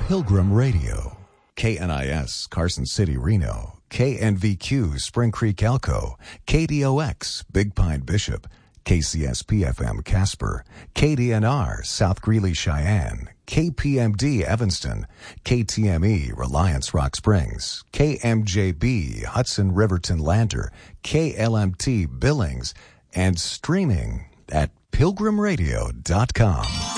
Pilgrim Radio. KNIS, Carson City, Reno. KNVQ, Spring Creek, Elko. KDOX, Big Pine, Bishop. KCSP-FM, Casper. KDNR, South Greeley, Cheyenne. KPMD, Evanston. KTME, Reliance, Rock Springs. KMJB, Hudson, Riverton, Lander. KLMT, Billings. And streaming at pilgrimradio.com.